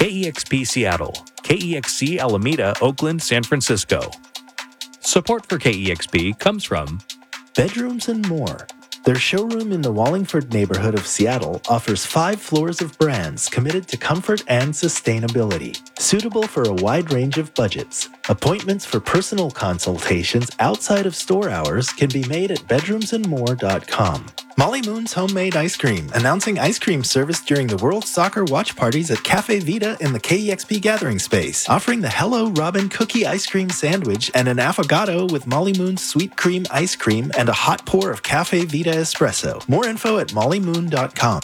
KEXP Seattle, KEXC Alameda, Oakland, San Francisco. Support for KEXP comes from Bedrooms and More. Their showroom in the Wallingford neighborhood of Seattle offers 5 floors of brands committed to comfort and sustainability, suitable for a wide range of budgets. Appointments for personal consultations outside of store hours can be made at bedroomsandmore.com. Molly Moon's Homemade Ice Cream, announcing ice cream service during the World Soccer watch parties at Cafe Vita in the KEXP Gathering Space, offering the Hello Robin Cookie Ice Cream Sandwich and an affogato with Molly Moon's sweet cream ice cream and a hot pour of Cafe Vita espresso. More info at mollymoon.com.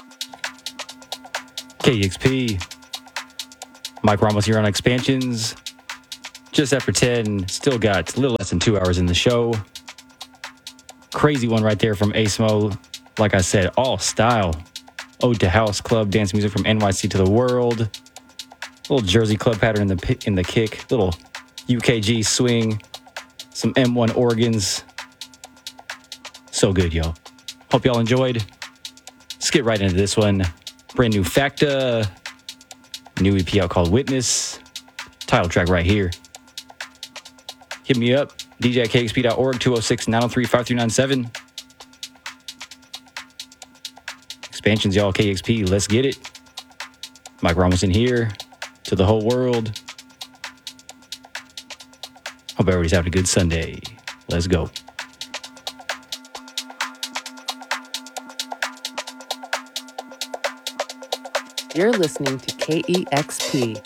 KEXP. Mike Ramos here on Expansions. Just after 10, still got a little less than 2 hours in the show. Crazy one right there from Asmo. Like I said, all style. Ode to house club dance music from NYC to the world. Little Jersey club pattern in the kick. Little UKG swing. Some M1 organs. So good, yo. Hope y'all enjoyed. Let's get right into this one. Brand new Facta. New EP out called Witness. Title track right here. Hit me up. DJ at KXP.org, 206-903-5397. Expansions, y'all, KXP. Let's get it. Mike Ramos in here. To the whole world. Hope everybody's having a good Sunday. Let's go. You're listening to KEXP.